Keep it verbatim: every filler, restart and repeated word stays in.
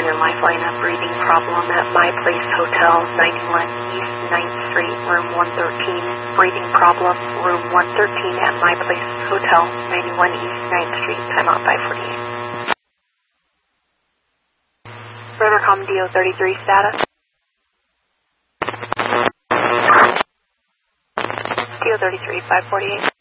Southern Lifeline, a breathing problem at My Place Hotel, ninety-one East ninth Street, room one thirteen. Breathing problem, room one thirteen at My Place Hotel, ninety-one East ninth Street, timeout five forty-eight. Rivercom D O thirty-three status. D O thirty-three, five forty-eight.